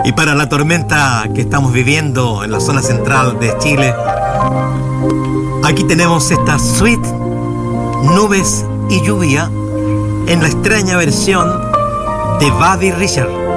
Y para la tormenta que estamos viviendo en la zona central de Chile, aquí tenemos esta suite Nubes y Lluvia en la extraña versión de Buddy Richard.